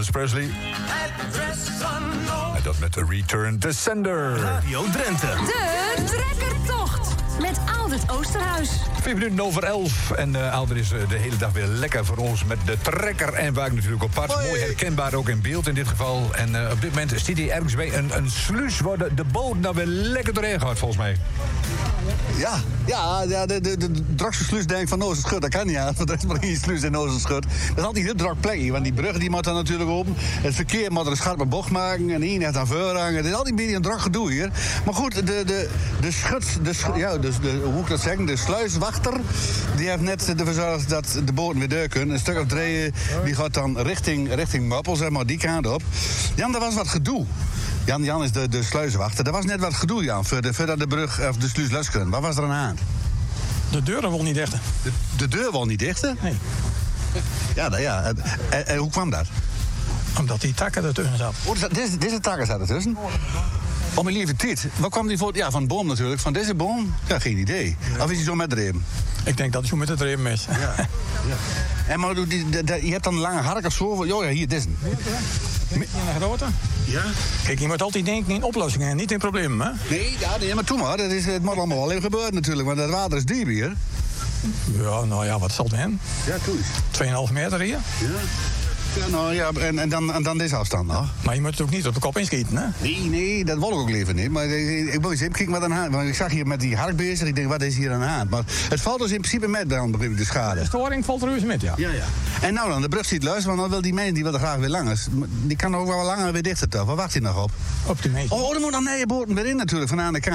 Elvis Presley. En dat met de Return to Sender. Radio Drenthe. De trekkertocht met Aldert Oosterhuis. 4 minuten over 11. En Alder is de hele dag weer lekker voor ons met de trekker. En waar ik natuurlijk op pad. Mooi herkenbaar ook in beeld in dit geval. En op dit moment zit hij ergens bij een sluis waar de boot nou weer lekker doorheen gaat, volgens mij. Ja, de Drakse sluis denkt van Oosterschut, dat kan niet aan. Want er is maar één sluis in Oosterschut. Dat is altijd heel druk plekje, want die brug die moet dan natuurlijk open. Het verkeer moet er een scherpe bocht maken en één heeft aan voorrang. Het is altijd een beetje een druk gedoe hier. Maar goed, hoe moet ik dat zeggen? De sluiswachter, die heeft net ervoor gezorgd dat de boten weer deur kunnen. Een stuk of 3, die gaat dan richting Moppel, zeg maar, die kant op. Jan, dat was wat gedoe. Jan is de sluiswachter. Er was net wat gedoe, Jan, voordat de brug of de sluis los kon. Wat was er aan de hand? De deur wil niet dichten. De deur wil niet dichten? Nee. Ja. En hoe kwam dat? Omdat die takken ertussen zat. Oh, deze takken zaten ertussen? Oh, mijn lieve Tiet. Waar kwam die voor? Ja, van de boom natuurlijk. Van deze boom? Ja, geen idee. Of is hij zo met de rem? Ik denk dat hij zo met het rem is. Ja. En maar je hebt dan een lange hark of zo? Ja, hier, deze. In een grote? Ja. Kijk, je moet altijd denken in oplossingen en niet in problemen, hè? Nee, maar toe maar. Het moet allemaal wel even gebeuren natuurlijk, want het water is diep hier. Ja, nou ja, wat zal het zijn? Ja, toe eens. 2,5 meter hier. Ja, nou ja, en dan deze afstand nog. Maar je moet het ook niet op de kop inschieten, hè? Nee, dat wil ik ook liever niet. Maar ik wil eens even kijken wat aan de hand. Want ik zag hier met die hark bezig. Ik denk, wat is hier aan de hand? Maar het valt dus in principe met dan, begrijp ik, de schade. De storing valt er reuze met, ja. Ja. En nou dan, de brug ziet luisteren, want dan wil die mensen die willen graag weer langer. Die kan ook wel langer weer dichter toch? Waar wacht hij nog op? Op de meeste. Oh, er moet nog nee boten weer in natuurlijk, van aan de kant.